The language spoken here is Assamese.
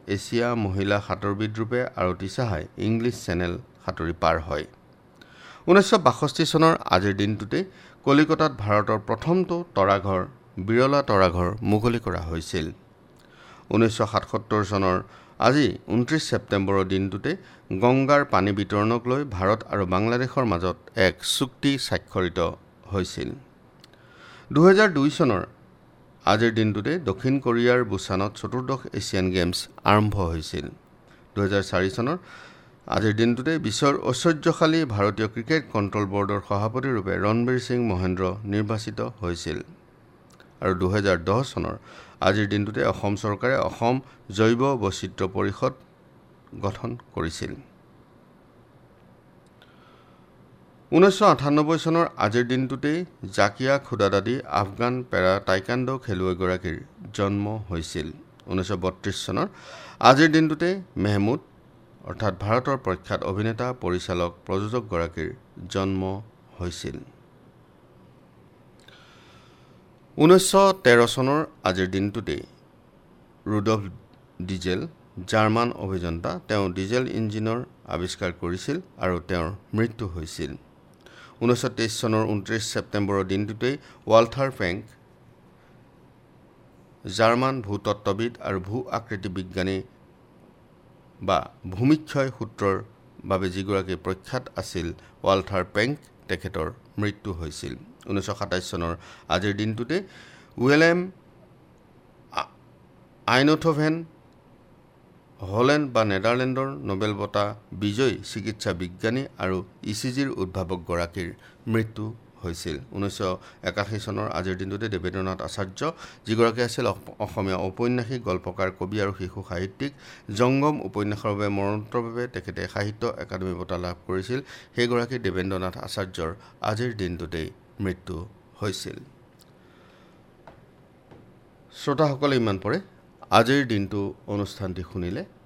এছিয়া মহিলা সাঁতোৰবিদ ৰূপে আৰতী সাহাই ইংলিছ চেনেল সাঁতুৰি পাৰ হয়। 1962 চনৰ আজিৰ দিনটোতে কলিকতাত ভাৰতৰ প্ৰথমটো তৰাঘৰ বিৰলা তৰাঘৰ মুকলি কৰা হৈছিল। 1977 চনৰ আজি 29 ছেপ্টেম্বৰৰ দিনটোতে গংগাৰ পানী বিতৰণক লৈ ভাৰত আৰু বাংলাদেশৰ মাজত এক চুক্তি স্বাক্ষৰিত হৈছিল। 2002 চনৰ আজিৰ দিনটোতে দক্ষিণ কোৰিয়াৰ বুছানত চতুৰ্দশ এছিয়ান গেমছ আৰম্ভ হৈছিল। 2004 চনৰ আজিৰ দিনটোতে বিশ্বৰ ঐশ্বৰ্যশালী ভাৰতীয় ক্ৰিকেট কণ্ট্ৰল বৰ্ডৰ সভাপতি ৰূপে ৰণবীৰ সিং মহেন্দ্ৰ নিৰ্বাচিত হৈছিল। আৰু 2010 চনৰ আজিৰ দিনটোতে অসম চৰকাৰে অসম জৈৱ বৈচিত্ৰ্য পৰিষদ গঠন কৰিছিল। 1998 চনৰ আজিৰ দিনটোতে জাকিয়া খুদাদাদি আফগান পেৰা টাইকাণ্ডো খেলুৱৈগৰাকীৰ জন্ম হৈছিল। 1932 চনৰ আজিৰ দিনটোতে মেহমুদ অৰ্থাৎ ভাৰতৰ প্ৰখ্যাত অভিনেতা পৰিচালক প্ৰযোজকগৰাকীৰ জন্ম হৈছিল। 1913 চনৰ আজিৰ দিনটোতে ৰুডল্ফ ডিজেল জাৰ্মান অভিযন্তা তেওঁ ডিজেল ইঞ্জিনৰ আৱিষ্কাৰ কৰিছিল আৰু তেওঁৰ মৃত্যু হৈছিল। 1923 চনৰ 29 ছেপ্টেম্বৰৰ দিনটোতে ৱাল্থাৰ পেংক জাৰ্মান ভূতত্ত্ববিদ আৰু ভূ আকৃতি বিজ্ঞানী বা ভূমিক্ষয় সূত্ৰৰ বাবে যিগৰাকী প্ৰখ্যাত আছিল ৱাল্থাৰ পেংক তেখেতৰ মৃত্যু হৈছিল। 1927 চনৰ আজিৰ দিনটোতে উইলেম আইনথোভেন হলেণ্ড বা নেদাৰলেণ্ডৰ নোবেল বঁটা বিজয়ী চিকিৎসা বিজ্ঞানী আৰু ইচিজিৰ উদ্ভাৱকগৰাকীৰ মৃত্যু হৈছিল। 1981 চনৰ আজিৰ দিনটোতে দেৱেন্দ্ৰনাথ আচাৰ্য যিগৰাকী আছিল অসমীয়া ঔপন্যাসিক গল্পকাৰ কবি আৰু শিশু সাহিত্যিক জংগম উপন্যাসৰ বাবে মৰণোত্তৰভাৱে তেখেতে সাহিত্য একাডেমী বঁটা লাভ কৰিছিল। সেইগৰাকী দেৱেন্দ্ৰনাথ আচাৰ্যৰ আজিৰ দিনটোতেই মৃত্যু হৈছিল। শ্ৰোতাসকলে ইমান পৰে আজিৰ দিনটো অনুষ্ঠানটি শুনিলে।